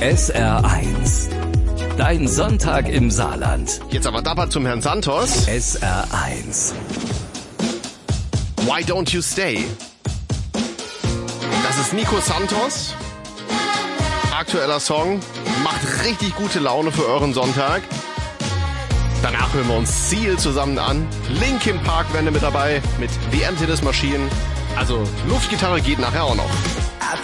SR1. Dein Sonntag im Saarland. Jetzt aber dapper zum Herrn Santos. SR1. Why Don't You Stay? Das ist Nico Santos. Aktueller Song. Macht richtig gute Laune für euren Sonntag. Danach hören wir uns Seal zusammen an. Linkin Park werden mit dabei mit The Emptiness Machine. Also Luftgitarre geht nachher auch noch.